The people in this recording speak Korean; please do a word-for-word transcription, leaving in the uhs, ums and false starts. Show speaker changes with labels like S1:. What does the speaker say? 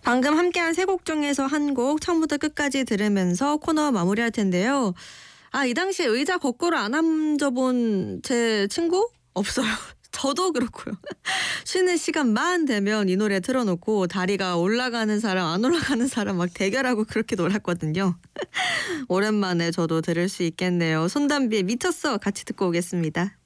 S1: 방금 함께한 세 곡 중에서 한 곡 처음부터 끝까지 들으면서 코너 마무리할 텐데요. 아, 이 당시에 의자 거꾸로 안 앉아본 제 친구? 없어요. 저도 그렇고요. 쉬는 시간만 되면 이 노래 틀어놓고 다리가 올라가는 사람 안 올라가는 사람 막 대결하고 그렇게 놀았거든요. 오랜만에 저도 들을 수 있겠네요. 손담비의 미쳤어 같이 듣고 오겠습니다.